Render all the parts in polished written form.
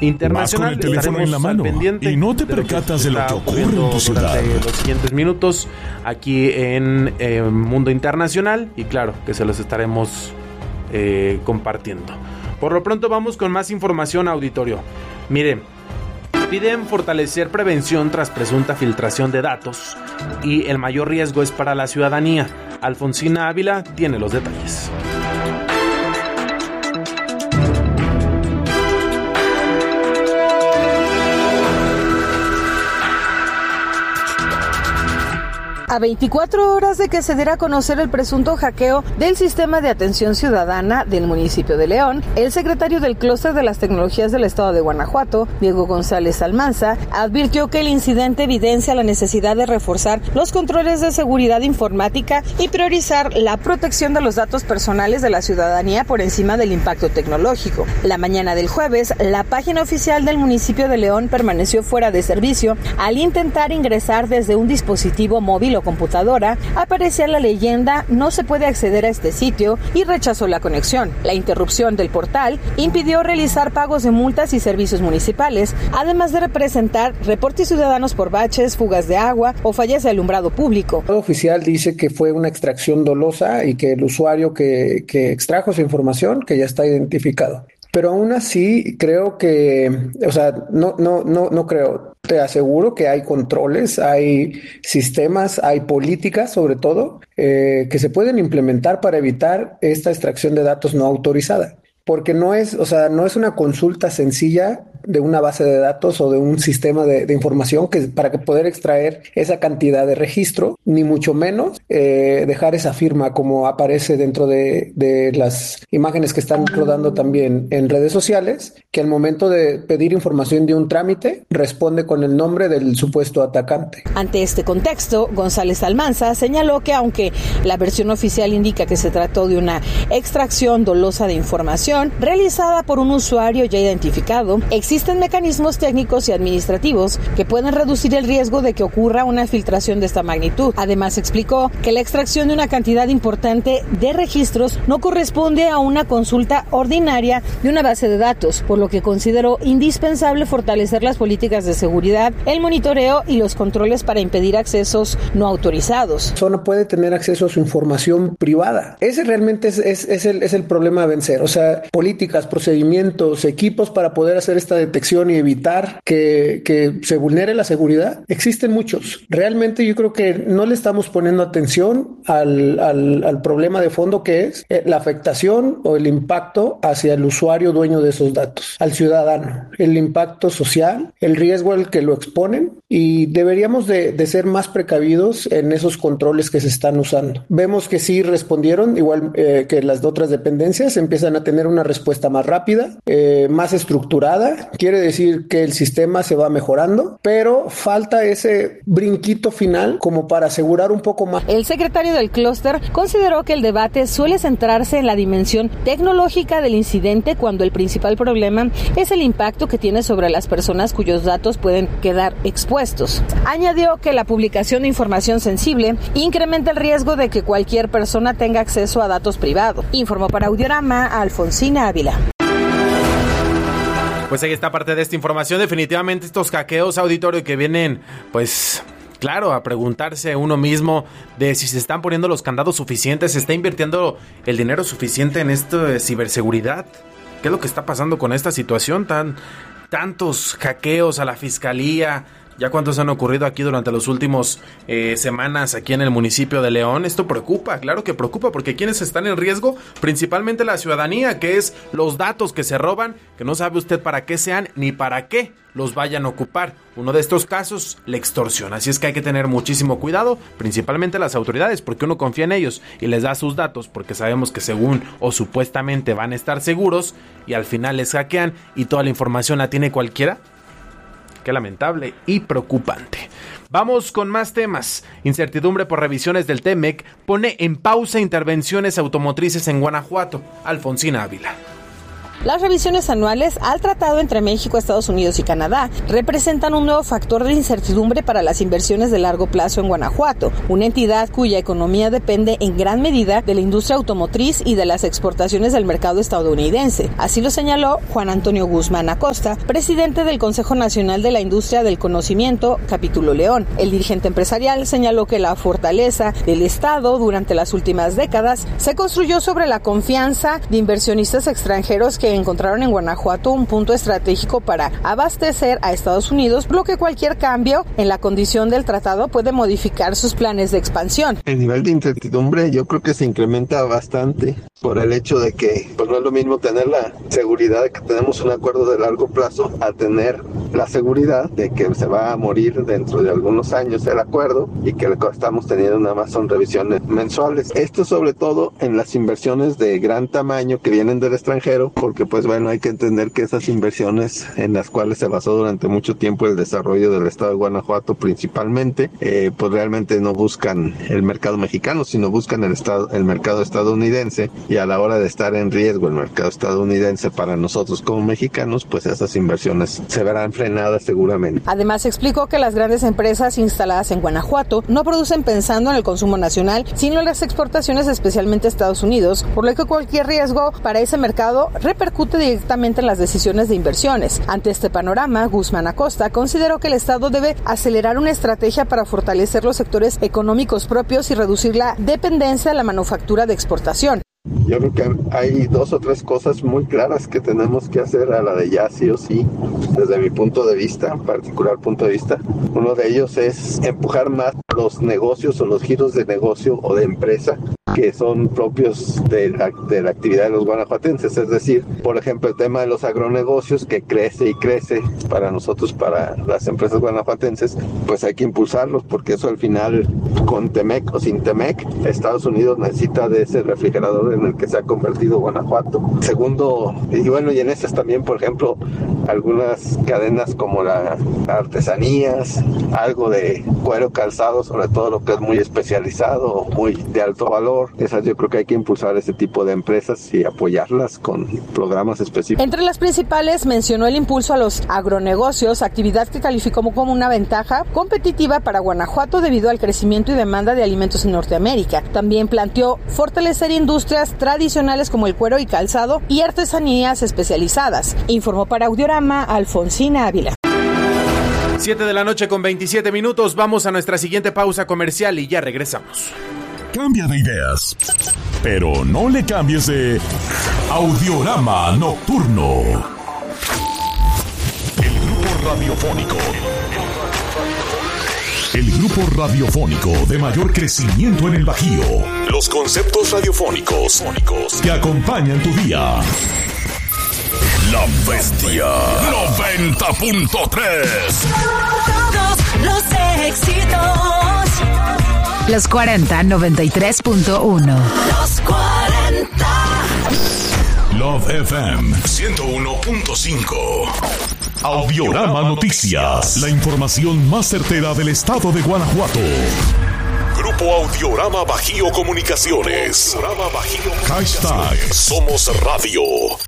internacional. Vas con el teléfono en la mano y no te percatas de lo que ocurre en tu ciudad. Durante los siguientes minutos aquí en Mundo Internacional, y claro que se los estaremos compartiendo. Por lo pronto vamos con más información, auditorio. Miren, piden fortalecer prevención tras presunta filtración de datos y el mayor riesgo es para la ciudadanía. Alfonsina Ávila tiene los detalles. A 24 horas de que se diera a conocer el presunto hackeo del sistema de atención ciudadana del municipio de León, el secretario del Clúster de las Tecnologías del Estado de Guanajuato, Diego González Almanza, advirtió que el incidente evidencia la necesidad de reforzar los controles de seguridad informática y priorizar la protección de los datos personales de la ciudadanía por encima del impacto tecnológico. La mañana del jueves, la página oficial del municipio de León permaneció fuera de servicio al intentar ingresar desde un dispositivo móvil o computadora. Aparecía la leyenda "no se puede acceder a este sitio" y rechazó la conexión. La interrupción del portal impidió realizar pagos de multas y servicios municipales, además de representar reportes ciudadanos por baches, fugas de agua o fallas de alumbrado público. El oficial dice que fue una extracción dolosa y que el usuario que extrajo esa información, que ya está identificado. Pero aún así creo que, no creo. Te aseguro que hay controles, hay sistemas, hay políticas sobre todo que se pueden implementar para evitar esta extracción de datos no autorizada. Porque no es una consulta sencilla de una base de datos o de un sistema de información para poder extraer esa cantidad de registro, ni mucho menos dejar esa firma como aparece dentro de las imágenes que están rodando también en redes sociales, que al momento de pedir información de un trámite responde con el nombre del supuesto atacante. Ante este contexto, González Almanza señaló que aunque la versión oficial indica que se trató de una extracción dolosa de información realizada por un usuario ya identificado, existen mecanismos técnicos y administrativos que pueden reducir el riesgo de que ocurra una filtración de esta magnitud. Además, explicó que la extracción de una cantidad importante de registros no corresponde a una consulta ordinaria de una base de datos, por lo que consideró indispensable fortalecer las políticas de seguridad, el monitoreo y los controles para impedir accesos no autorizados. Solo puede tener acceso a su información privada. Ese realmente es el problema a vencer. O sea, políticas, procedimientos, equipos para poder hacer esta detección y evitar que se vulnere la seguridad, existen muchos. Realmente yo creo que no le estamos poniendo atención al problema de fondo, que es la afectación o el impacto hacia el usuario dueño de esos datos, al ciudadano, el impacto social, el riesgo al que lo exponen, y deberíamos de ser más precavidos en esos controles que se están usando. Vemos que sí respondieron, igual que las otras dependencias, empiezan a tener una respuesta más rápida, más estructurada. Quiere decir que el sistema se va mejorando, pero falta ese brinquito final como para asegurar un poco más. El secretario del clúster consideró que el debate suele centrarse en la dimensión tecnológica del incidente, cuando el principal problema es el impacto que tiene sobre las personas cuyos datos pueden quedar expuestos. Añadió que la publicación de información sensible incrementa el riesgo de que cualquier persona tenga acceso a datos privados. Informó para Audiorama Alfonsina Ávila. Pues ahí está parte de esta información. Definitivamente estos hackeos, auditorio, que vienen, pues, claro, a preguntarse uno mismo de si se están poniendo los candados suficientes, se está invirtiendo el dinero suficiente en esto de ciberseguridad. ¿Qué es lo que está pasando con esta situación? Tantos hackeos a la fiscalía. ¿Ya cuántos han ocurrido aquí durante los últimos semanas aquí en el municipio de León? Esto preocupa, claro que preocupa, porque quienes están en riesgo, principalmente la ciudadanía, que es los datos que se roban, que no sabe usted para qué sean ni para qué los vayan a ocupar. Uno de estos casos, la extorsión. Así es que hay que tener muchísimo cuidado, principalmente las autoridades, porque uno confía en ellos y les da sus datos, porque sabemos que según o supuestamente van a estar seguros, y al final les hackean y toda la información la tiene cualquiera. Qué lamentable y preocupante. Vamos con más temas. Incertidumbre por revisiones del TEMEC pone en pausa intervenciones automotrices en Guanajuato. Alfonsina Ávila. Las revisiones anuales al tratado entre México, Estados Unidos y Canadá representan un nuevo factor de incertidumbre para las inversiones de largo plazo en Guanajuato, una entidad cuya economía depende en gran medida de la industria automotriz y de las exportaciones del mercado estadounidense. Así lo señaló Juan Antonio Guzmán Acosta, presidente del Consejo Nacional de la Industria del Conocimiento, Capítulo León. El dirigente empresarial señaló que la fortaleza del Estado durante las últimas décadas se construyó sobre la confianza de inversionistas extranjeros que encontraron en Guanajuato un punto estratégico para abastecer a Estados Unidos, por lo que cualquier cambio en la condición del tratado puede modificar sus planes de expansión. El nivel de incertidumbre yo creo que se incrementa bastante por el hecho de que pues no es lo mismo tener la seguridad de que tenemos un acuerdo de largo plazo a tener la seguridad de que se va a morir dentro de algunos años el acuerdo y que lo que estamos teniendo nada más son revisiones mensuales. Esto sobre todo en las inversiones de gran tamaño que vienen del extranjero, porque pues bueno, hay que entender que esas inversiones en las cuales se basó durante mucho tiempo el desarrollo del estado de Guanajuato principalmente, pues realmente no buscan el mercado mexicano, sino buscan el mercado estadounidense, y a la hora de estar en riesgo el mercado estadounidense para nosotros como mexicanos, pues esas inversiones se verán frenadas seguramente. Además explicó que las grandes empresas instaladas en Guanajuato no producen pensando en el consumo nacional, sino en las exportaciones, especialmente a Estados Unidos, por lo que cualquier riesgo para ese mercado repercute directamente en las decisiones de inversiones. Ante este panorama, Guzmán Acosta consideró que el Estado debe acelerar una estrategia para fortalecer los sectores económicos propios y reducir la dependencia de la manufactura de exportación. Yo creo que hay 2 o 3 cosas muy claras que tenemos que hacer a la de ya sí o sí, desde mi punto de vista, particular punto de vista. Uno de ellos es empujar más los negocios o los giros de negocio o de empresa que son propios de la actividad de los guanajuatenses, es decir, por ejemplo, el tema de los agronegocios que crece y crece para nosotros, para las empresas guanajuatenses, pues hay que impulsarlos, porque eso al final, con Temec o sin Temec, Estados Unidos necesita de ese refrigerador en el que se ha convertido Guanajuato. Segundo, y bueno, y en esas también, por ejemplo, algunas cadenas como las artesanías, algo de cuero calzado, sobre todo lo que es muy especializado, muy de alto valor. Esas yo creo que hay que impulsar ese tipo de empresas y apoyarlas con programas específicos. Entre las principales mencionó el impulso a los agronegocios, actividad que calificó como una ventaja competitiva para Guanajuato debido al crecimiento y demanda de alimentos en Norteamérica. También planteó fortalecer industrias tradicionales como el cuero y calzado y artesanías especializadas. Informó para Audiorama Alfonsina Ávila. 7 de la noche con 27 minutos. Vamos a nuestra siguiente pausa comercial y ya regresamos. Cambia de ideas, pero no le cambies de Audiorama Nocturno. El grupo radiofónico de mayor crecimiento en el Bajío. Los conceptos radiofónicos que acompañan tu día. La Bestia 90.3. Todos los éxitos. Los 40 93.1. Los 40. Love FM 101.5. Audiorama Noticias. La información más certera del estado de Guanajuato. Grupo Audiorama Bajío Comunicaciones. Hashtag Somos Radio.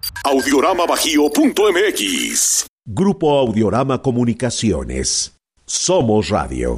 Audioramabajío.mx. Grupo Audiorama Comunicaciones. Somos Radio.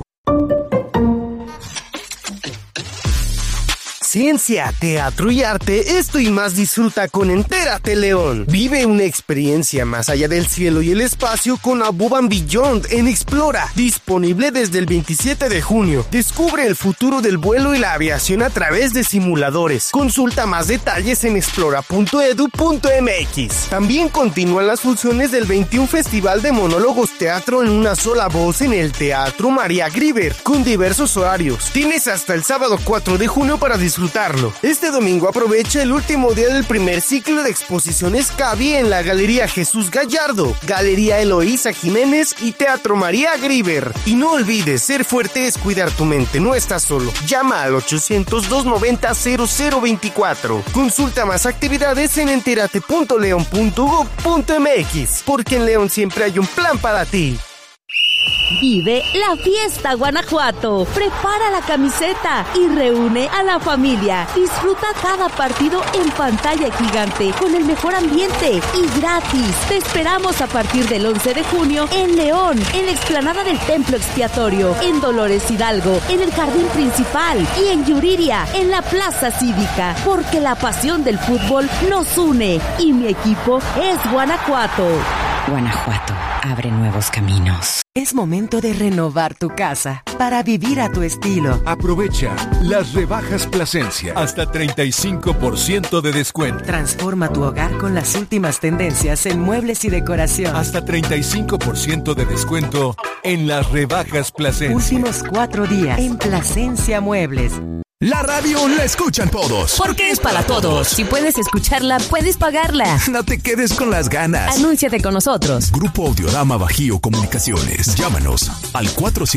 Ciencia, teatro y arte, esto y más disfruta con Entérate León. Vive una experiencia más allá del cielo y el espacio con Above and Beyond en Explora. Disponible desde el 27 de junio. Descubre el futuro del vuelo y la aviación a través de simuladores. Consulta más detalles en explora.edu.mx. También continúan las funciones del 21 Festival de Monólogos Teatro en una sola voz en el Teatro María Grieber, con diversos horarios. Tienes hasta el sábado 4 de junio para disfrutarlo. Este domingo aprovecha el último día del primer ciclo de exposiciones Cavi en la Galería Jesús Gallardo, Galería Eloísa Jiménez y Teatro María Grieber. Y no olvides, ser fuerte es cuidar tu mente, no estás solo. Llama al 800-290-0024. Consulta más actividades en enterate.leon.gov.mx, porque en León siempre hay un plan para ti. Vive la fiesta Guanajuato. Prepara la camiseta y reúne a la familia. Disfruta cada partido en pantalla gigante con el mejor ambiente y gratis. Te esperamos a partir del 11 de junio en León, en la explanada del Templo Expiatorio, en Dolores Hidalgo, en el Jardín Principal y en Yuriria, en la Plaza Cívica, porque la pasión del fútbol nos une y mi equipo es Guanajuato. Guanajuato abre nuevos caminos. Es momento de renovar tu casa para vivir a tu estilo. Aprovecha las rebajas Plasencia. Hasta 35% de descuento. Transforma tu hogar con las últimas tendencias en muebles y decoración. Hasta 35% de descuento en las rebajas Plasencia. Últimos 4 días en Plasencia Muebles. La radio la escuchan todos. Porque es para todos. Si puedes escucharla, puedes pagarla. No te quedes con las ganas. Anúnciate con nosotros. Grupo Audiorama Bajío Comunicaciones. Llámanos al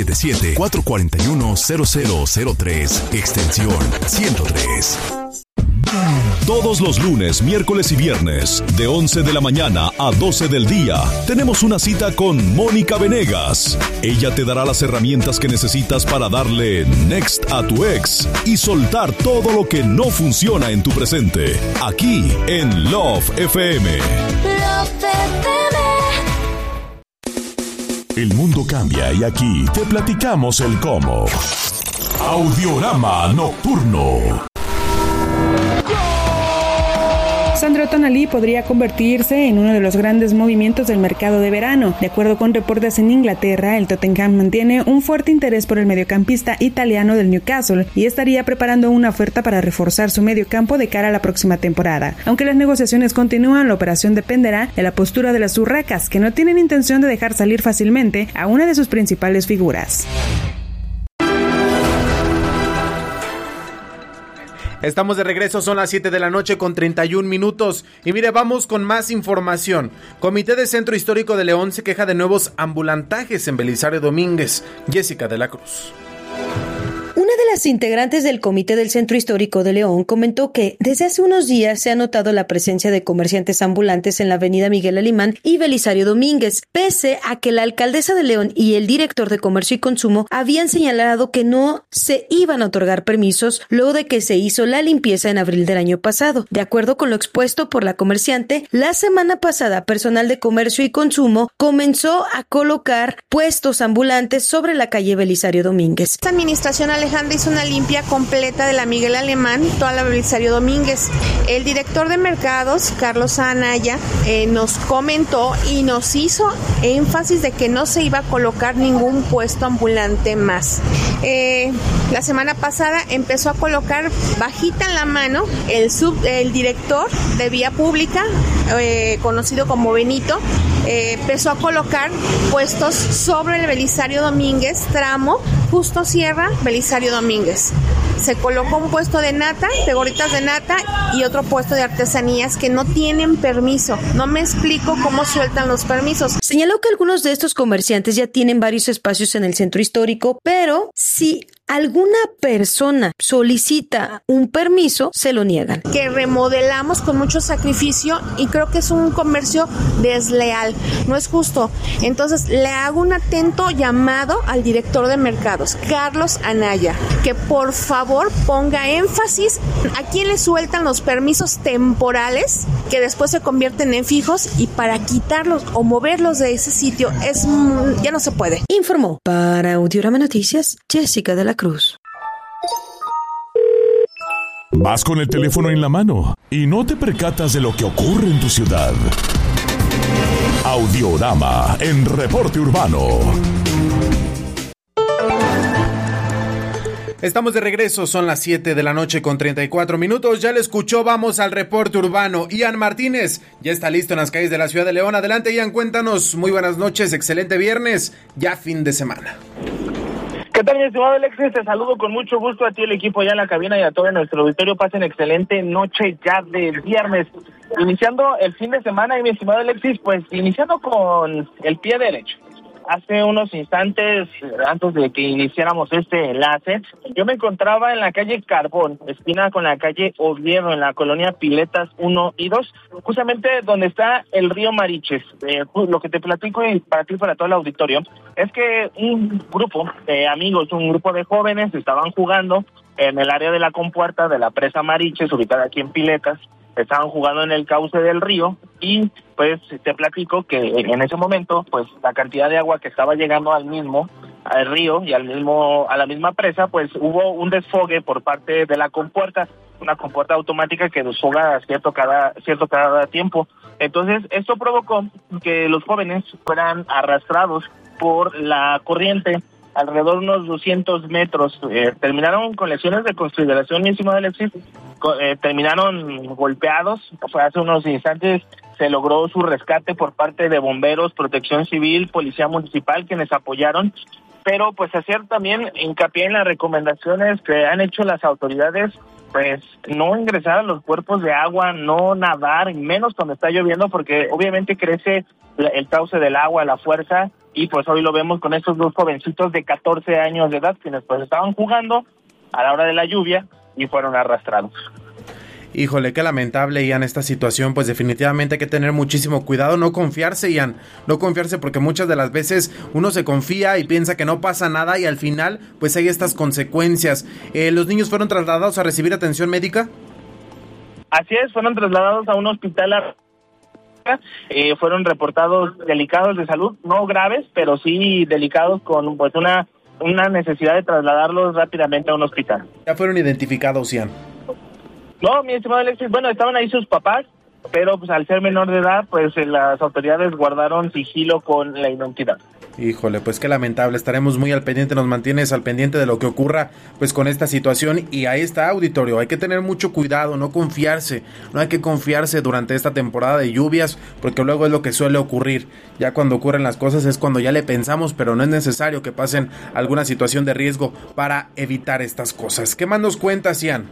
477-441-0003, extensión 103. Todos los lunes, miércoles y viernes, de 11 de la mañana a 12 del día, tenemos una cita con Mónica Venegas. Ella te dará las herramientas que necesitas para darle next a tu ex y soltar todo lo que no funciona en tu presente. Aquí en Love FM. El mundo cambia y aquí te platicamos el cómo. Audiorama Nocturno. Sandro Tonali podría convertirse en uno de los grandes movimientos del mercado de verano. De acuerdo con reportes en Inglaterra, el Tottenham mantiene un fuerte interés por el mediocampista italiano del Newcastle y estaría preparando una oferta para reforzar su mediocampo de cara a la próxima temporada. Aunque las negociaciones continúan, la operación dependerá de la postura de las urracas, que no tienen intención de dejar salir fácilmente a una de sus principales figuras. Estamos de regreso, son las 7 de la noche con 31 minutos. Y mire, vamos con más información. Comité de Centro Histórico de León se queja de nuevos ambulantajes en Belisario Domínguez. Jessica de la Cruz. Una de las integrantes del Comité del Centro Histórico de León comentó que desde hace unos días se ha notado la presencia de comerciantes ambulantes en la avenida Miguel Alemán y Belisario Domínguez, pese a que la alcaldesa de León y el director de Comercio y Consumo habían señalado que no se iban a otorgar permisos luego de que se hizo la limpieza en abril del año pasado. De acuerdo con lo expuesto por la comerciante, la semana pasada personal de Comercio y Consumo comenzó a colocar puestos ambulantes sobre la calle Belisario Domínguez. Esta administración Alejandra hizo una limpia completa de la Miguel Alemán y toda la Belisario Domínguez. El director de mercados, Carlos Anaya, nos comentó y nos hizo énfasis de que no se iba a colocar ningún puesto ambulante más. La semana pasada empezó a colocar bajita en la mano el director de Vía Pública, conocido como Benito, empezó a colocar puestos sobre el Belisario Domínguez, tramo Justo Sierra, Belisario Domínguez. Se colocó un puesto de nata, de gorritas de nata y otro puesto de artesanías que no tienen permiso. No me explico cómo sueltan los permisos. Señaló que algunos de estos comerciantes ya tienen varios espacios en el centro histórico, pero si alguna persona solicita un permiso, se lo niegan. Que remodelamos con mucho sacrificio y creo que es un comercio desleal, no es justo. Entonces le hago un atento llamado al director de mercados, Carlos Anaya, que por favor ponga énfasis a quién le sueltan los permisos temporales que después se convierten en fijos, y para quitarlos o moverlos de ese sitio ya no se puede. Informó para Audiorama Noticias, Jessica de la Cruz. Vas con el teléfono en la mano y no te percatas de lo que ocurre en tu ciudad. Audiorama en Reporte Urbano. Estamos de regreso, son las 7 de la noche con 34 minutos. Ya le escuchó, vamos al Reporte Urbano. Ian Martínez ya está listo en las calles de la ciudad de León. Adelante, Ian, cuéntanos. Muy buenas noches, excelente viernes, ya fin de semana. ¿Qué tal, mi estimado Alexis? Te saludo con mucho gusto a ti, el equipo ya en la cabina y a todo nuestro auditorio. Pasen excelente noche ya de viernes. Iniciando el fin de semana, y mi estimado Alexis, pues iniciando con el pie derecho. hace unos instantes, antes de que iniciáramos este enlace, yo me encontraba en la calle Carbón, esquina con la calle Oviedo, en la colonia Piletas 1 y 2, justamente donde está el río Mariches. Lo que te platico y para ti, para todo el auditorio, es que un grupo de amigos, un grupo de jóvenes estaban jugando en el área de la compuerta de la presa Mariches, ubicada aquí en Piletas. Estaban jugando en el cauce del río y pues te platico que en ese momento pues la cantidad de agua que estaba llegando al río y a la misma presa, pues hubo un desfogue por parte de la compuerta, una compuerta automática que desfoga cierto cada tiempo. Entonces esto provocó que los jóvenes fueran arrastrados por la corriente alrededor de unos 200 metros, terminaron con lesiones de consideración, mi estimado Alexis, terminaron golpeados. Hace unos instantes se logró su rescate por parte de bomberos, protección civil, policía municipal, quienes apoyaron, pero pues hacer también hincapié en las recomendaciones que han hecho las autoridades, pues no ingresar a los cuerpos de agua, no nadar, menos cuando está lloviendo, porque obviamente crece el cauce del agua, la fuerza, y pues hoy lo vemos con estos dos jovencitos de 14 años de edad, quienes pues estaban jugando a la hora de la lluvia y fueron arrastrados. Híjole, qué lamentable, Ian, esta situación. Pues definitivamente hay que tener muchísimo cuidado, no confiarse, Ian, no confiarse, porque muchas de las veces uno se confía y piensa que no pasa nada y al final pues hay estas consecuencias. ¿Los niños fueron trasladados a recibir atención médica? Así es, fueron trasladados a un hospital. Fueron reportados delicados de salud, no graves, pero sí delicados, con pues una necesidad de trasladarlos rápidamente a un hospital. ¿Ya fueron identificados, Ian? No, mi estimado Alexis, bueno, estaban ahí sus papás, pero pues al ser menor de edad, pues las autoridades guardaron sigilo con la identidad. Híjole, pues qué lamentable, estaremos muy al pendiente, nos mantienes al pendiente de lo que ocurra pues con esta situación. Y ahí está, auditorio, hay que tener mucho cuidado, no hay que confiarse durante esta temporada de lluvias, porque luego es lo que suele ocurrir. Ya cuando ocurren las cosas es cuando ya le pensamos, pero no es necesario que pasen alguna situación de riesgo para evitar estas cosas. ¿Qué más nos cuentas, Ian?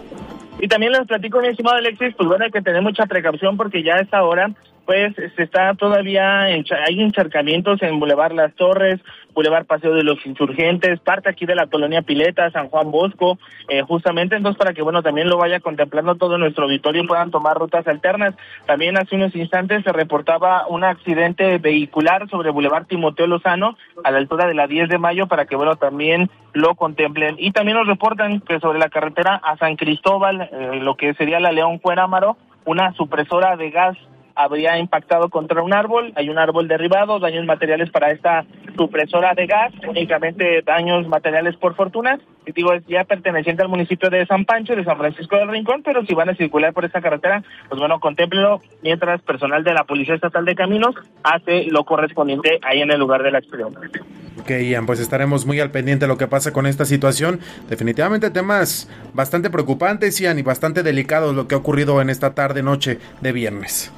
Y también les platico, mi estimado Alexis, pues bueno, hay que tener mucha precaución porque ya a esta hora pues se está todavía, hay encharcamientos en Boulevard Las Torres, Boulevard Paseo de los Insurgentes, parte aquí de la colonia Pileta, San Juan Bosco, justamente, entonces para que bueno también lo vaya contemplando todo nuestro auditorio y puedan tomar rutas alternas. También hace unos instantes se reportaba un accidente vehicular sobre Boulevard Timoteo Lozano a la altura de la 10 de mayo para que bueno también lo contemplen. Y también nos reportan que sobre la carretera a San Cristóbal, lo que sería la León Cuerámaro, una supresora de gas habría impactado contra un árbol, hay un árbol derribado, daños materiales para esta supresora de gas, únicamente daños materiales por fortuna, y digo, es ya perteneciente al municipio de San Pancho, de San Francisco del Rincón, pero si van a circular por esta carretera, pues bueno, contémplelo, mientras personal de la Policía Estatal de Caminos hace lo correspondiente ahí en el lugar del accidente. Ok, Ian, pues estaremos muy al pendiente de lo que pasa con esta situación. Definitivamente temas bastante preocupantes, Ian, y bastante delicados lo que ha ocurrido en esta tarde-noche de viernes.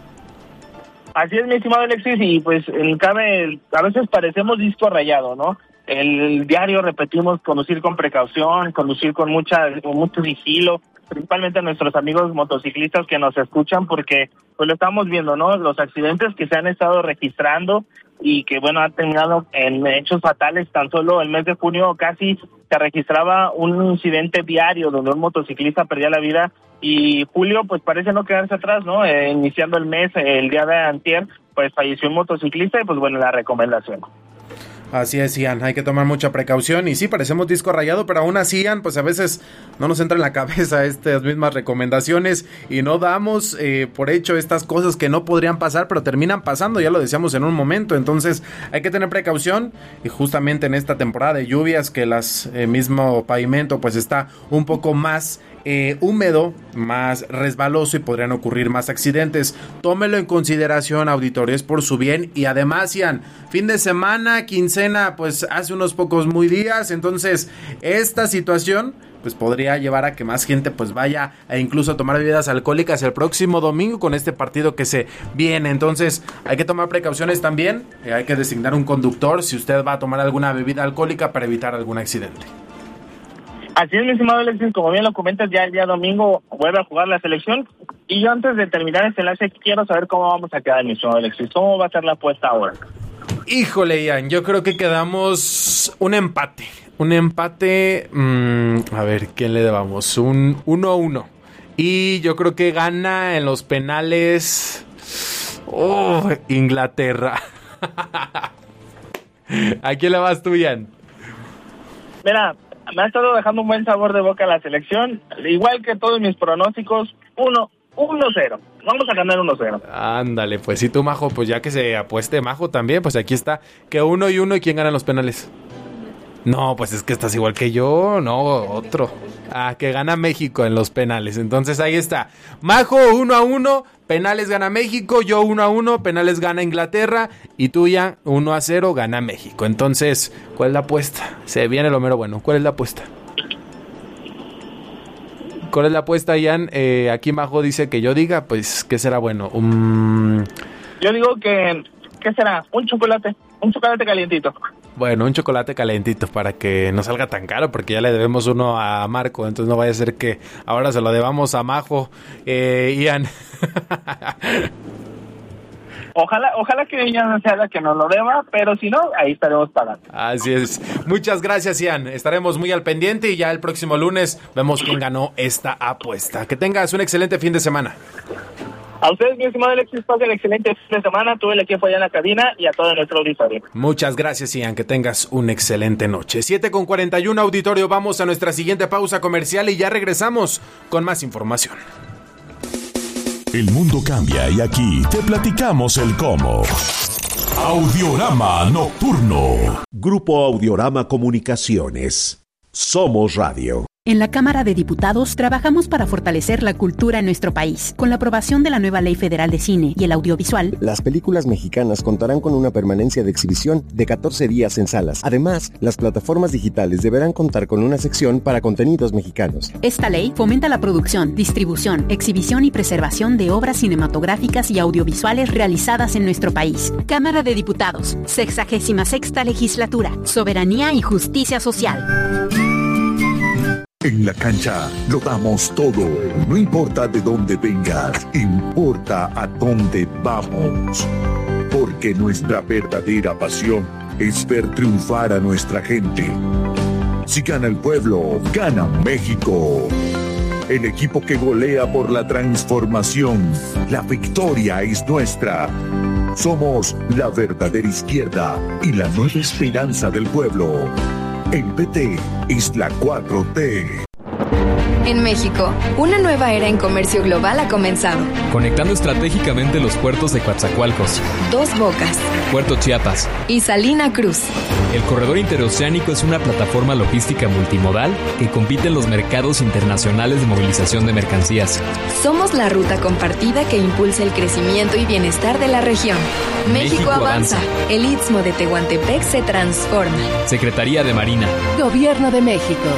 Así es, mi estimado Alexis, y pues a veces parecemos disco rayado, ¿no? El diario repetimos conducir con precaución, conducir con mucho sigilo, principalmente a nuestros amigos motociclistas que nos escuchan, porque pues lo estamos viendo, ¿no? Los accidentes que se han estado registrando y que bueno han terminado en hechos fatales. Tan solo el mes de junio casi se registraba un incidente diario donde un motociclista perdía la vida, y julio pues parece no quedarse atrás, ¿no? Iniciando el mes, el día de antier, pues falleció un motociclista y pues bueno, la recomendación. Así es, Ian, hay que tomar mucha precaución. Y sí, parecemos disco rayado, pero aún así, Ian, pues a veces no nos entra en la cabeza estas mismas recomendaciones y no damos por hecho estas cosas que no podrían pasar, pero terminan pasando, ya lo decíamos en un momento. Entonces hay que tener precaución, y justamente en esta temporada de lluvias que el mismo pavimento pues está un poco más húmedo, más resbaloso, y podrían ocurrir más accidentes. Tómelo en consideración, auditorio, es por su bien. Y además, Ian, fin de semana, quincena, pues hace unos pocos muy días, entonces esta situación pues podría llevar a que más gente pues vaya a incluso tomar bebidas alcohólicas el próximo domingo con este partido que se viene. Entonces hay que tomar precauciones también, hay que designar un conductor si usted va a tomar alguna bebida alcohólica para evitar algún accidente. Así es, mi estimado Alexis, como bien lo comentas, ya el día domingo vuelve a jugar la selección. Y yo antes de terminar este enlace quiero saber cómo vamos a quedar, mi estimado Alexis. ¿Cómo va a ser la apuesta ahora? Híjole, Ian, yo creo que quedamos un empate. Un empate, a ver, ¿quién le damos? Un 1-1. Y yo creo que gana en los penales Inglaterra. ¿A quién le vas tú, Ian? Mira, me ha estado dejando un buen sabor de boca la selección, igual que todos mis pronósticos, 1-0. Vamos a ganar 1-0. Ándale, pues si tú, Majo, pues ya que se apueste Majo también, pues aquí está, que 1-1 y ¿quién gana los penales? No, pues es que estás igual que yo, no, otro. Que gana México en los penales. Entonces ahí está. Majo 1-1, penales gana México, yo 1-1, penales gana Inglaterra y tú ya 1-0 gana México. Entonces, ¿cuál es la apuesta? Se viene lo mero bueno. ¿Cuál es la apuesta? ¿Cuál es la apuesta, Ian? Aquí Majo dice que yo diga, pues, ¿qué será bueno? Yo digo que, ¿qué será? Un chocolate calientito. Bueno, un chocolate calentito para que no salga tan caro, porque ya le debemos uno a Marco, entonces no vaya a ser que ahora se lo debamos a Majo. Ian. Ojalá que ella no sea la que nos lo deba, pero si no, ahí estaremos pagando. Así es. Muchas gracias, Ian. Estaremos muy al pendiente y ya el próximo lunes vemos quién ganó esta apuesta. Que tengas un excelente fin de semana. A ustedes, mi estimado Alexis, pasen excelente fin de semana. Tú el equipo allá en la cabina y a todo nuestro auditorio. Muchas gracias, Ian. Que tengas una excelente noche. 7:41, auditorio. Vamos a nuestra siguiente pausa comercial y ya regresamos con más información. El mundo cambia y aquí te platicamos el cómo. Audiorama Nocturno. Grupo Audiorama Comunicaciones. Somos Radio. En la Cámara de Diputados trabajamos para fortalecer la cultura en nuestro país. Con la aprobación de la nueva Ley Federal de Cine y el Audiovisual, las películas mexicanas contarán con una permanencia de exhibición de 14 días en salas. Además, las plataformas digitales deberán contar con una sección para contenidos mexicanos. Esta ley fomenta la producción, distribución, exhibición y preservación de obras cinematográficas y audiovisuales realizadas en nuestro país. Cámara de Diputados, 66ª Legislatura, Soberanía y Justicia Social. En la cancha lo damos todo, no importa de dónde vengas, importa a dónde vamos. Porque nuestra verdadera pasión es ver triunfar a nuestra gente. Si gana el pueblo, gana México. El equipo que golea por la transformación, la victoria es nuestra. Somos la verdadera izquierda y la nueva esperanza del pueblo. El PT es la 4T. En México, una nueva era en comercio global ha comenzado. Conectando estratégicamente los puertos de Coatzacoalcos, Dos Bocas, Puerto Chiapas y Salina Cruz. El corredor interoceánico es una plataforma logística multimodal que compite en los mercados internacionales de movilización de mercancías. Somos la ruta compartida que impulsa el crecimiento y bienestar de la región. México avanza. El Istmo de Tehuantepec se transforma. Secretaría de Marina. Gobierno de México.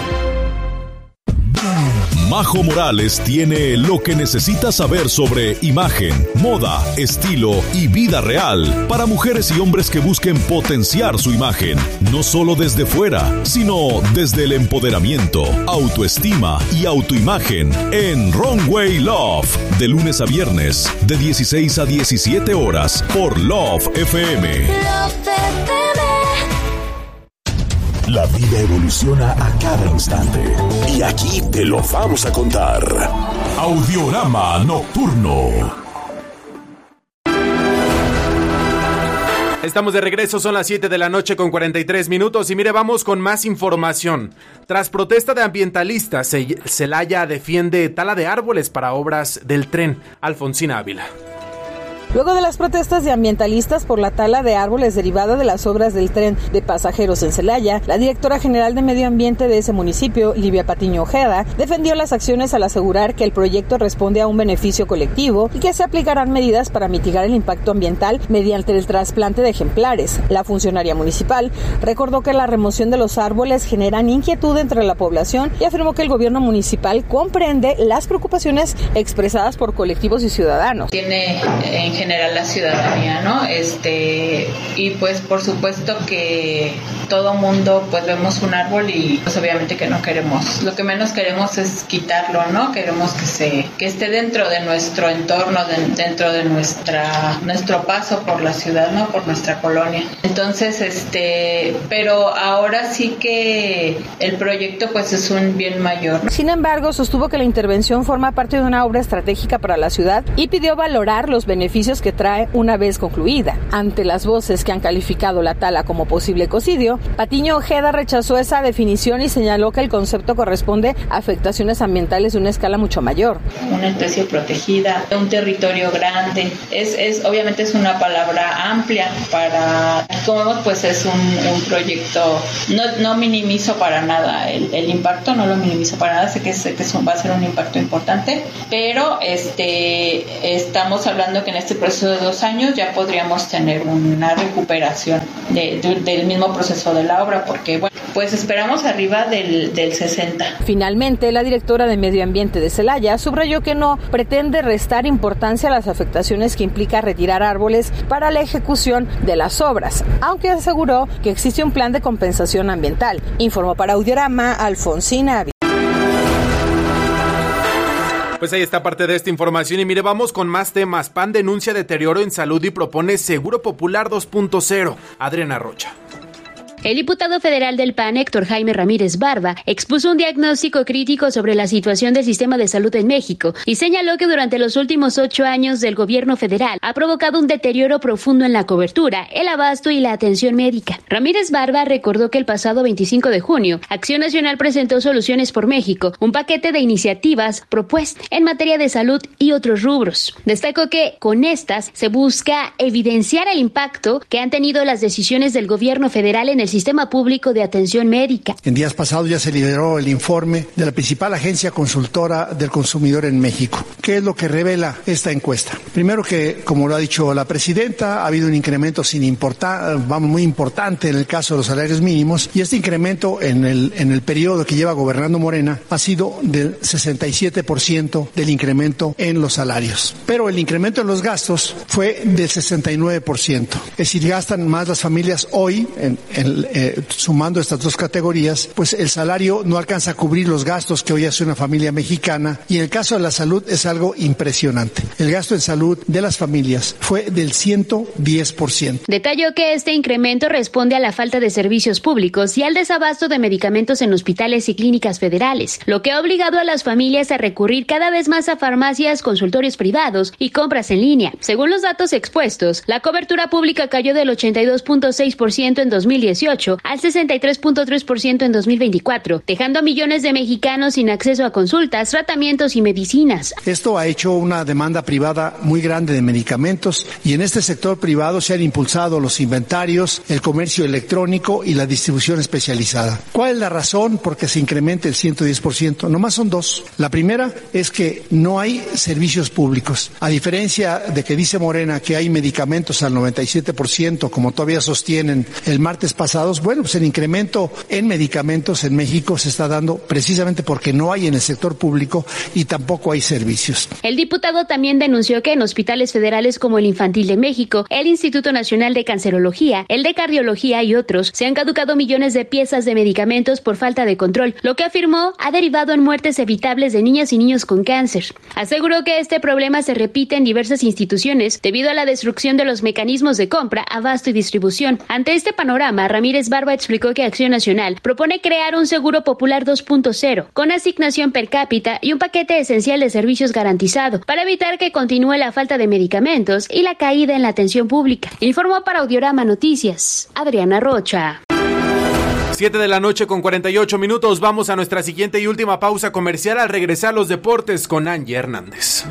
Majo Morales tiene lo que necesitas saber sobre imagen, moda, estilo y vida real para mujeres y hombres que busquen potenciar su imagen, no solo desde fuera, sino desde el empoderamiento, autoestima y autoimagen en Runway Love, de lunes a viernes, de 16 a 17 horas por Love FM. La vida evoluciona a cada instante y aquí te lo vamos a contar. Audiorama Nocturno. Estamos de regreso, son las 7 de la noche con 43 minutos y mire, vamos con más información. Tras protesta de ambientalistas, Celaya defiende tala de árboles para obras del tren. Alfonsina Ávila. Luego de las protestas de ambientalistas por la tala de árboles derivada de las obras del tren de pasajeros en Celaya, la directora general de Medio Ambiente de ese municipio, Livia Patiño Ojeda, defendió las acciones al asegurar que el proyecto responde a un beneficio colectivo y que se aplicarán medidas para mitigar el impacto ambiental mediante el trasplante de ejemplares. La funcionaria municipal recordó que la remoción de los árboles generan inquietud entre la población y afirmó que el gobierno municipal comprende las preocupaciones expresadas por colectivos y ciudadanos. Tiene en general la ciudadanía, ¿no? Y pues por supuesto que todo mundo pues vemos un árbol y pues obviamente que no queremos, lo que menos queremos es quitarlo, ¿no? Queremos que esté dentro de nuestro entorno, dentro de nuestro paso por la ciudad, ¿no? Por nuestra colonia. Entonces, pero ahora sí que el proyecto pues es un bien mayor, ¿no? Sin embargo, sostuvo que la intervención forma parte de una obra estratégica para la ciudad y pidió valorar los beneficios que trae una vez concluida. Ante las voces que han calificado la tala como posible ecocidio, Patiño Ojeda rechazó esa definición y señaló que el concepto corresponde a afectaciones ambientales de una escala mucho mayor. Una especie protegida, un territorio grande, obviamente es una palabra amplia para, como vemos, pues es un proyecto, no minimizo para nada el impacto, no lo minimizo para nada, sé que va a ser un impacto importante, pero estamos hablando que en este proceso de 2 años ya podríamos tener una recuperación del mismo proceso de la obra, porque bueno, pues esperamos arriba del 60. Finalmente, la directora de Medio Ambiente de Celaya subrayó que no pretende restar importancia a las afectaciones que implica retirar árboles para la ejecución de las obras, aunque aseguró que existe un plan de compensación ambiental. Informó para Audiorama Alfonsina Ávila. Pues ahí está parte de esta información y mire, vamos con más temas. PAN denuncia deterioro en salud y propone Seguro Popular 2.0. Adriana Rocha. El diputado federal del PAN, Héctor Jaime Ramírez Barba, expuso un diagnóstico crítico sobre la situación del sistema de salud en México y señaló que durante los últimos 8 años del gobierno federal ha provocado un deterioro profundo en la cobertura, el abasto y la atención médica. Ramírez Barba recordó que el pasado 25 de junio, Acción Nacional presentó Soluciones por México, un paquete de iniciativas propuestas en materia de salud y otros rubros. Destacó que con estas se busca evidenciar el impacto que han tenido las decisiones del gobierno federal en el sistema público de atención médica. En días pasados ya se liberó el informe de la principal agencia consultora del consumidor en México. ¿Qué es lo que revela esta encuesta? Primero que, como lo ha dicho la presidenta, ha habido un incremento muy importante en el caso de los salarios mínimos, y este incremento en el periodo que lleva gobernando Morena ha sido del 67% del incremento en los salarios. Pero el incremento en los gastos fue del 69%. Es decir, gastan más las familias hoy sumando estas dos categorías, pues el salario no alcanza a cubrir los gastos que hoy hace una familia mexicana, y en el caso de la salud es algo impresionante. El gasto en salud de las familias fue del 110%. Detalló que este incremento responde a la falta de servicios públicos y al desabasto de medicamentos en hospitales y clínicas federales, lo que ha obligado a las familias a recurrir cada vez más a farmacias, consultorios privados y compras en línea. Según los datos expuestos, la cobertura pública cayó del 82.6% en 2018 al 63.3% en 2024, dejando a millones de mexicanos sin acceso a consultas, tratamientos y medicinas. Esto ha hecho una demanda privada muy grande de medicamentos, y en este sector privado se han impulsado los inventarios, el comercio electrónico y la distribución especializada. ¿Cuál es la razón por que se incremente el 110%? Nomás son dos. La primera es que no hay servicios públicos. A diferencia de que dice Morena que hay medicamentos al 97%, como todavía sostienen el martes pasado, bueno, pues el incremento en medicamentos en México se está dando precisamente porque no hay en el sector público y tampoco hay servicios. El diputado también denunció que en hospitales federales como el Infantil de México, el Instituto Nacional de Cancerología, el de Cardiología y otros, se han caducado millones de piezas de medicamentos por falta de control, lo que afirmó ha derivado en muertes evitables de niñas y niños con cáncer. Aseguró que este problema se repite en diversas instituciones debido a la destrucción de los mecanismos de compra, abasto y distribución. Ante este panorama, Ramírez Barba explicó que Acción Nacional propone crear un Seguro Popular 2.0 con asignación per cápita y un paquete esencial de servicios garantizado para evitar que continúe la falta de medicamentos y la caída en la atención pública. Informó para Audiorama Noticias, Adriana Rocha. 7 de la noche con 48 minutos. Vamos a nuestra siguiente y última pausa comercial. Al regresar los deportes con Angie Hernández.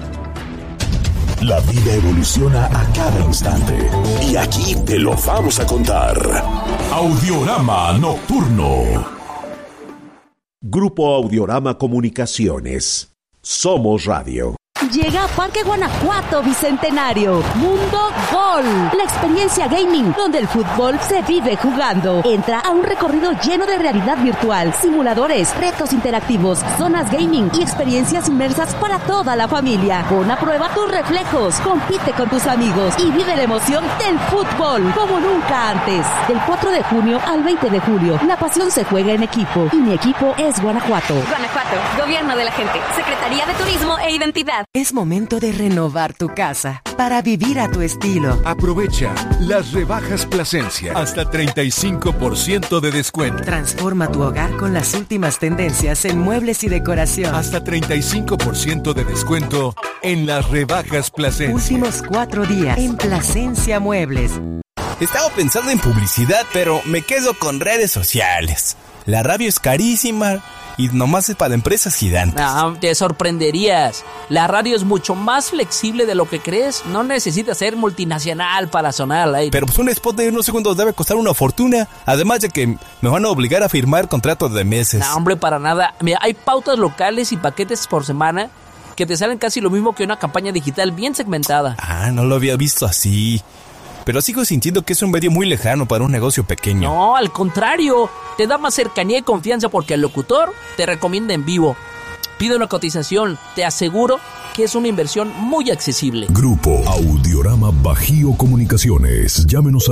La vida evoluciona a cada instante y aquí te lo vamos a contar. Audiorama Nocturno. Grupo Audiorama Comunicaciones. Somos Radio. Llega a Parque Guanajuato Bicentenario, Mundo Gol, la experiencia gaming donde el fútbol se vive jugando. Entra a un recorrido lleno de realidad virtual, simuladores, retos interactivos, zonas gaming y experiencias inmersas para toda la familia. Pon a prueba tus reflejos, compite con tus amigos y vive la emoción del fútbol como nunca antes. Del 4 de junio al 20 de julio, la pasión se juega en equipo y mi equipo es Guanajuato. Guanajuato, Gobierno de la Gente, Secretaría de Turismo e Identidad. Es momento de renovar tu casa para vivir a tu estilo. Aprovecha las rebajas Plasencia. Hasta 35% de descuento. Transforma tu hogar con las últimas tendencias en muebles y decoración. Hasta 35% de descuento en las rebajas Plasencia. Últimos 4 días en Plasencia Muebles. Estaba pensando en publicidad, pero me quedo con redes sociales. La radio es carísima y nomás es para empresas gigantes. No, te sorprenderías. La radio es mucho más flexible de lo que crees. No necesitas ser multinacional para sonar al aire. Pero pues un spot de unos segundos debe costar una fortuna. Además de que me van a obligar a firmar contratos de meses. No, hombre, para nada. Mira, hay pautas locales y paquetes por semana que te salen casi lo mismo que una campaña digital bien segmentada. Ah, no lo había visto así. Pero sigo sintiendo que es un medio muy lejano para un negocio pequeño. No, al contrario. Te da más cercanía y confianza porque el locutor te recomienda en vivo. Pide una cotización. Te aseguro que es una inversión muy accesible. Grupo Audiorama Bajío Comunicaciones. Llámenos al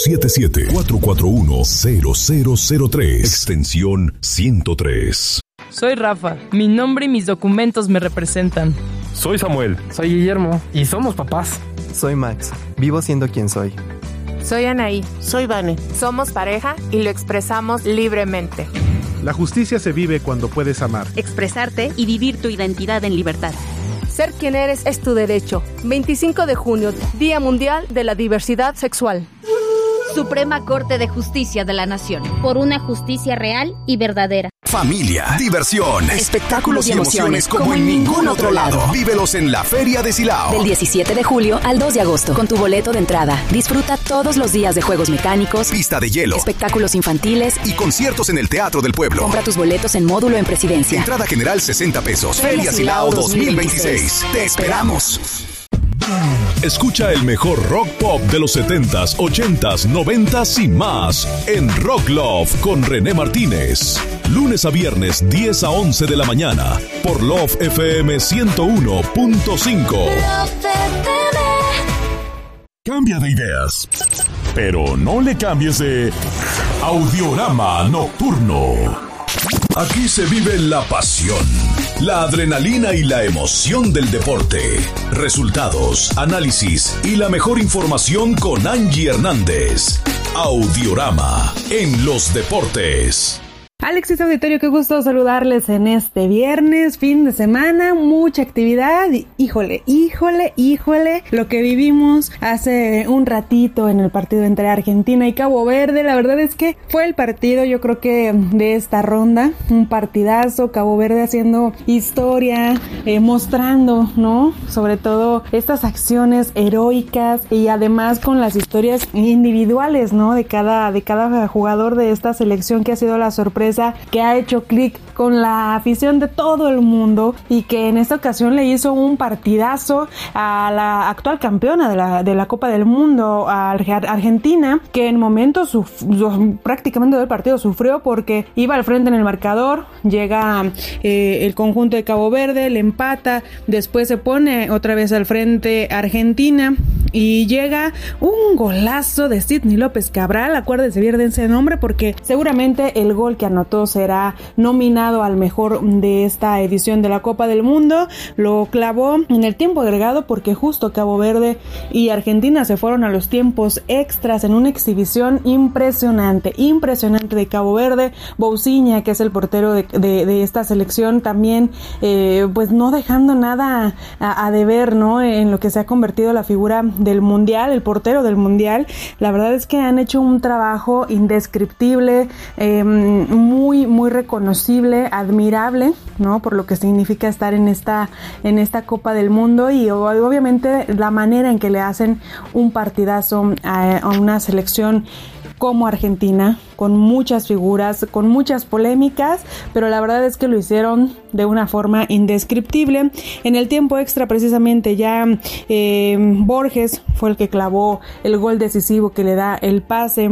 477-441-0003. Extensión 103. Soy Rafa. Mi nombre y mis documentos me representan. Soy Samuel. Soy Guillermo. Y somos papás. Soy Max. Vivo siendo quien soy. Soy Anaí. Soy Vane. Somos pareja y lo expresamos libremente. La justicia se vive cuando puedes amar, expresarte y vivir tu identidad en libertad. Ser quien eres es tu derecho. 25 de junio, Día Mundial de la Diversidad Sexual. Suprema Corte de Justicia de la Nación. Por una justicia real y verdadera. Familia, diversión, espectáculos y emociones como en ningún otro lado. Vívelos en la Feria de Silao. Del 17 de julio al 2 de agosto, con tu boleto de entrada. Disfruta todos los días de juegos mecánicos, pista de hielo, espectáculos infantiles y conciertos en el Teatro del Pueblo. Compra tus boletos en módulo en Presidencia. Entrada general 60 pesos. Feria Silao 2026. Te esperamos. Escucha el mejor rock pop de los 70s, 80s, 90s y más en Rock Love con René Martínez. Lunes a viernes 10 a 11 de la mañana por Love FM 101.5. Cambia de ideas, pero no le cambies de Audiorama Nocturno. Aquí se vive la pasión, la adrenalina y la emoción del deporte. Resultados, análisis y la mejor información con Angie Hernández. Audiorama en los deportes. Alexis Auditorio, qué gusto saludarles en este viernes, fin de semana, mucha actividad y híjole, lo que vivimos hace un ratito en el partido entre Argentina y Cabo Verde. La verdad es que fue el partido, yo creo que de esta ronda, un partidazo, Cabo Verde haciendo historia, mostrando, ¿no? Sobre todo estas acciones heroicas y además con las historias individuales, ¿no? De cada jugador de esta selección que ha sido la sorpresa, que ha hecho clic con la afición de todo el mundo y que en esta ocasión le hizo un partidazo a la actual campeona de la Copa del Mundo, a Argentina, que en momentos prácticamente del partido sufrió porque iba al frente en el marcador, llega el conjunto de Cabo Verde, le empata, después se pone otra vez al frente Argentina y llega un golazo de Sidney López Cabral. Acuérdense bien de ese nombre porque seguramente el gol que anotó será nominado al mejor de esta edición de la Copa del Mundo. Lo clavó en el tiempo agregado porque justo Cabo Verde y Argentina se fueron a los tiempos extras en una exhibición impresionante de Cabo Verde. Bousiña, que es el portero de esta selección, también pues no dejando nada a deber, ¿no? En lo que se ha convertido la figura del mundial, el portero del mundial. La verdad es que han hecho un trabajo indescriptible, muy reconocible, admirable, ¿no? Por lo que significa estar en esta Copa del Mundo y obviamente la manera en que le hacen un partidazo a una selección como Argentina, con muchas figuras, con muchas polémicas, pero la verdad es que lo hicieron de una forma indescriptible. En el tiempo extra, precisamente, ya Borges fue el que clavó el gol decisivo que le da el pase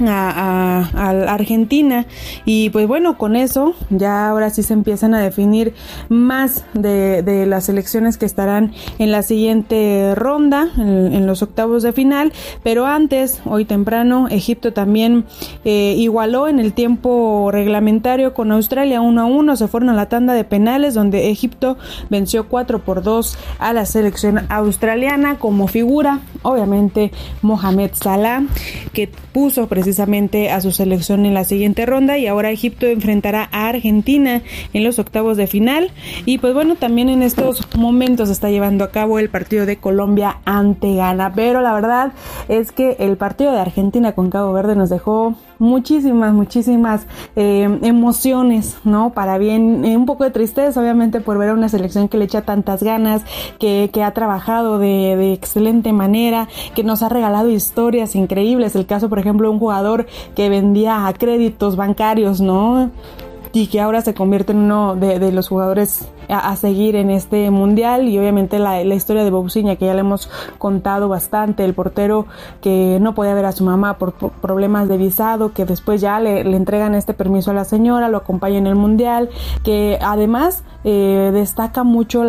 a Argentina, y pues bueno, con eso ya ahora sí se empiezan a definir más de las selecciones que estarán en la siguiente ronda, en los octavos de final. Pero antes, hoy temprano, Egipto también igualó en el tiempo reglamentario con Australia 1-1, se fueron a la tanda de penales, donde Egipto venció 4-2 a la selección australiana. Como figura, obviamente, Mohamed Salah, que puso precisamente a su selección en la siguiente ronda, y ahora Egipto enfrentará a Argentina en los octavos de final. Y pues bueno, también en estos momentos se está llevando a cabo el partido de Colombia ante Ghana, pero la verdad es que el partido de Argentina con Cabo Verde nos dejó muchísimas emociones, ¿no? Para bien, un poco de tristeza, obviamente, por ver a una selección que le echa tantas ganas, que ha trabajado de excelente manera, que nos ha regalado historias increíbles. El caso, por ejemplo, de un jugador que vendía a créditos bancarios, ¿no? Y que ahora se convierte en uno de los jugadores a seguir en este mundial. Y obviamente la historia de Bousiña, que ya le hemos contado bastante, el portero que no podía ver a su mamá por problemas de visado, que después ya le entregan este permiso a la señora, lo acompaña en el mundial, que además destaca mucho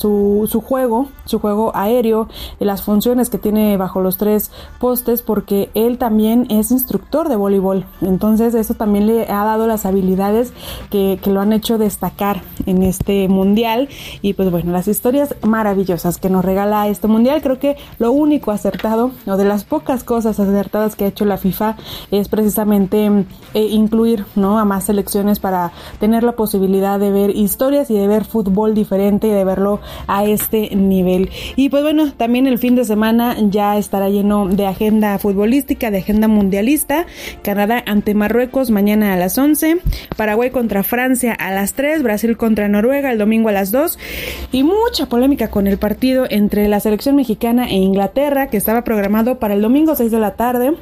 su juego aéreo, las funciones que tiene bajo los 3 postes, porque él también es instructor de voleibol. Entonces eso también le ha dado las habilidades que lo han hecho destacar en este mundial. Y pues bueno, las historias maravillosas que nos regala este mundial. Creo que lo único acertado, o de las pocas cosas acertadas que ha hecho la FIFA, es precisamente incluir, ¿no?, a más selecciones para tener la posibilidad de ver historias y de ver fútbol diferente y de verlo a este nivel. Y pues bueno, también el fin de semana ya estará lleno de agenda futbolística, de agenda mundialista. Canadá ante Marruecos mañana a las 11, Paraguay contra Francia a las 3, Brasil contra Noruega el domingo a las 2, y mucha polémica con el partido entre la selección mexicana e Inglaterra, que estaba programado para el domingo 6 de la tarde.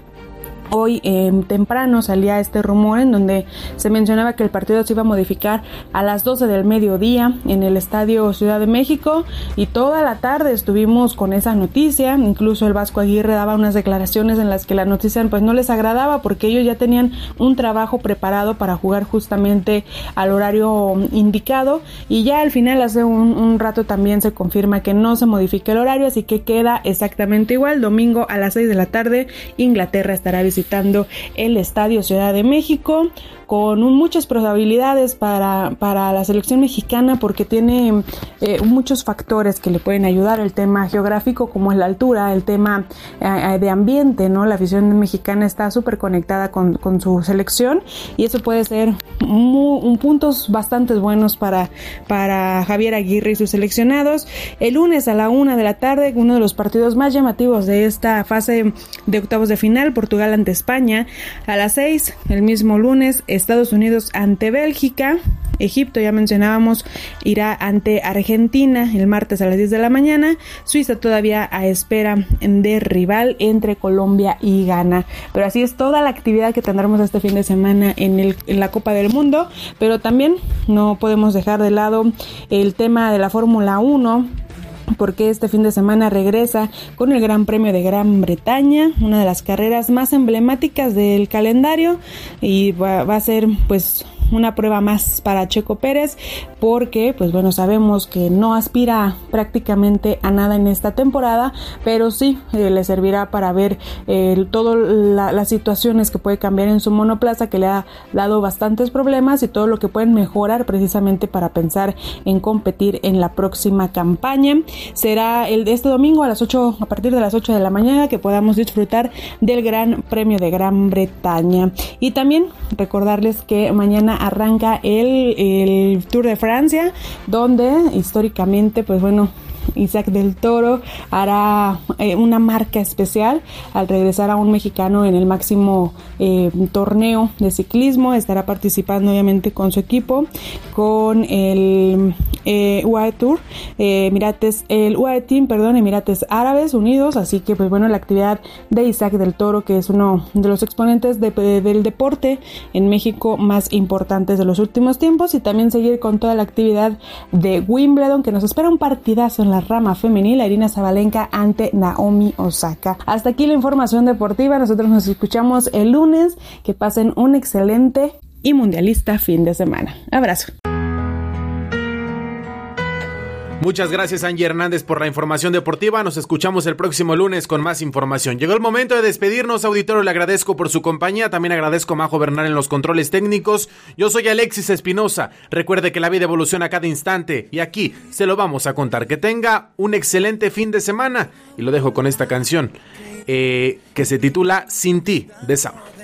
Hoy temprano salía este rumor en donde se mencionaba que el partido se iba a modificar a las 12 del mediodía en el Estadio Ciudad de México, y toda la tarde estuvimos con esa noticia. Incluso el Vasco Aguirre daba unas declaraciones en las que la noticia pues no les agradaba, porque ellos ya tenían un trabajo preparado para jugar justamente al horario indicado, y ya al final hace un rato también se confirma que no se modifica el horario, así que queda exactamente igual. Domingo a las 6 de la tarde Inglaterra estará visitando el Estadio Ciudad de México, con muchas probabilidades para la selección mexicana, porque tiene muchos factores que le pueden ayudar. El tema geográfico, como es la altura, el tema de ambiente, ¿no? La afición mexicana está súper conectada con su selección, y eso puede ser puntos bastante buenos para Javier Aguirre y sus seleccionados. El lunes a la 1 de la tarde, uno de los partidos más llamativos de esta fase de octavos de final, Portugal ante España. A las 6, el mismo lunes, Estados Unidos ante Bélgica. Egipto, ya mencionábamos, irá ante Argentina el martes a las 10 de la mañana. Suiza todavía a espera de rival entre Colombia y Ghana. Pero así es toda la actividad que tendremos este fin de semana en la Copa del Mundo. Pero también no podemos dejar de lado el tema de la Fórmula 1, porque este fin de semana regresa con el Gran Premio de Gran Bretaña, una de las carreras más emblemáticas del calendario, y va a ser pues una prueba más para Checo Pérez, porque pues bueno, sabemos que no aspira prácticamente a nada en esta temporada, pero sí le servirá para ver todas las situaciones que puede cambiar en su monoplaza, que le ha dado bastantes problemas, y todo lo que pueden mejorar precisamente para pensar en competir en la próxima campaña. Será el de este domingo a partir de las 8 de la mañana, que podamos disfrutar del Gran Premio de Gran Bretaña. Y también recordarles que mañana arranca el Tour de Francia, donde históricamente pues bueno, Isaac del Toro hará una marca especial al regresar a un mexicano en el máximo torneo de ciclismo. Estará participando obviamente con su equipo, con el UAE Tour, Emirates Árabes Unidos. Así que pues bueno, la actividad de Isaac del Toro, que es uno de los exponentes del deporte en México más importantes de los últimos tiempos, y también seguir con toda la actividad de Wimbledon, que nos espera un partidazo en la rama femenil, Aryna Sabalenka ante Naomi Osaka. Hasta aquí la información deportiva, nosotros nos escuchamos el lunes. Que pasen un excelente y mundialista fin de semana. Abrazo. Muchas gracias, Angie Hernández, por la información deportiva. Nos escuchamos el próximo lunes con más información. Llegó el momento de despedirnos, auditorio. Le agradezco por su compañía. También agradezco a Majo Bernal en los controles técnicos. Yo soy Alexis Espinosa. Recuerde que la vida evoluciona a cada instante y aquí se lo vamos a contar. Que tenga un excelente fin de semana. Y lo dejo con esta canción que se titula Sin ti, de Sam.